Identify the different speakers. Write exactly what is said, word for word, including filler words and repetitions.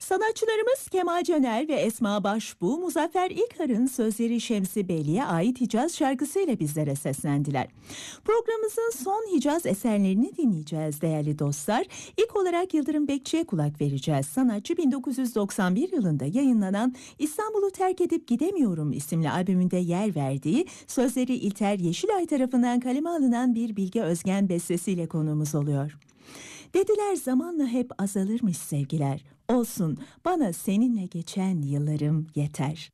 Speaker 1: Sanatçılarımız Kemal Caner ve Esma Başbuğ, Muzaffer İlkar'ın sözleri Şemsi Beyli'ye ait Hicaz şarkısıyla bizlere seslendiler. Programımızın son Hicaz eserlerini dinleyeceğiz değerli dostlar. İlk olarak Yıldırım Bekçi'ye kulak vereceğiz. Sanatçı bin dokuz yüz doksan bir yılında yayınlanan İstanbul'u Terk Edip Gidemiyorum isimli albümünde yer verdiği, sözleri İlter Yeşilay tarafından kaleme alınan bir Bilge Özgen bestesiyle konuğumuz oluyor. Dediler zamanla hep azalırmış sevgiler. Olsun, bana seninle geçen yıllarım yeter.